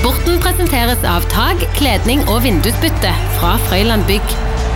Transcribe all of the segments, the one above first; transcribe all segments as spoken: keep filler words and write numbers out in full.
Sporten presenteres av tag, kledning og vindusbytte fra Frøyland Bygg.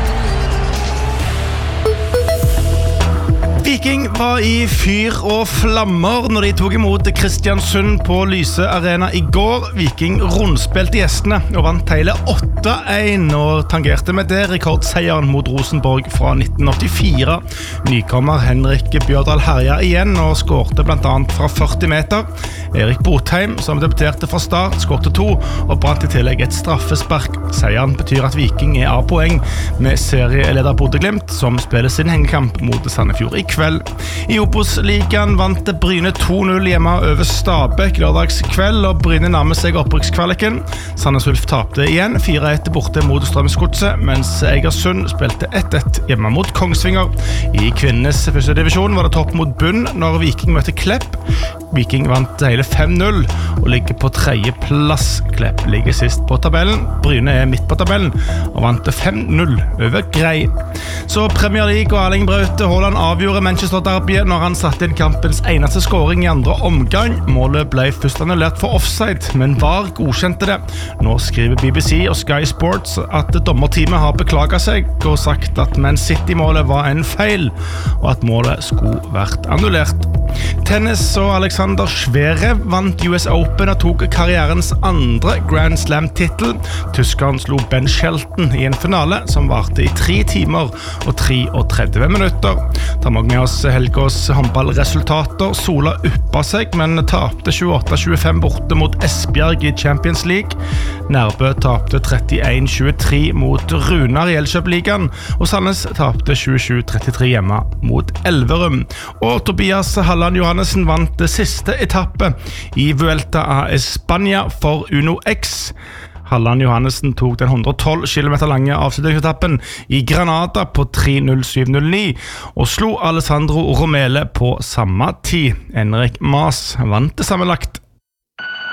Viking var i fyr og flammer når de tog imot Kristiansund på Lyse Arena i går. Viking rundspilte gjestene og vant hele åtte en og tangerte med det rekordseieren mot Rosenborg fra nitten åttifire. Nykommer Henrik Bjørdal herja igjen og skårte blant annet fra førti meter. Erik Botheim, som debuterte fra start, skårte to og brant i tillegg et straffespark. Seieren betyr at Viking er av poeng med serieleder Bodø/Glimt, som spiller sin hengekamp mot Sandefjord i kveld. I Obos-ligaen vant Bryne to null hjemme over Stabæk lørdags kveld, og Bryne nærmer seg opprykkskvaliken. Sandnes Ulf tapte igjen fire ett borte mot Strømsgodset, mens Egersund spilte ett ett hjemme mot Kongsvinger. I kvinnenes første divisjon var det topp mot bunn når Viking møtte Klepp. Viking vant hele fem null og ligger på tredje plass. Klepp ligger sist på tabellen. Bryne er midt på tabellen og vant fem null over Grei. Så Premier League og Erling Braut Haaland avgjorde Manchester Derby når han satte inn kampens eneste scoring i andre omgang. Målet ble først annullert for offside, men V A R godkjente det. Nå skriver B B C og Sky Sports at dommerteamet har beklaget seg og sagt at Man City-målet var en feil, og at målet skulle vært annullert. Tennis og Alexander Zverev vant U S Open og tok karrierens andre Grand Slam-titel. Tyskeren slo Ben Shelton i en finale som varte i tre timer og treogtretti minutter. Da må vi med oss helgås håndballresultater. Sola uppa seg, men tapte tjueåtte tjuefem borte mot Esbjerg i Champions League. Nærbø tapte trettien tjuetre mot Runar i Elkjøp-ligaen, og Sandnes tapte tjuesju trettitre hjemme mot Elverum. Og Tobias Halland Johannessen vant det siste etappe i Vuelta a España for Uno X. Halland Johannessen tok den hundre og tolv kilometer lange avslutningsetappen i Granada på tre null syv null ni og slo Alessandro Romele på samme tid. Enrik Mas vant det sammenlagt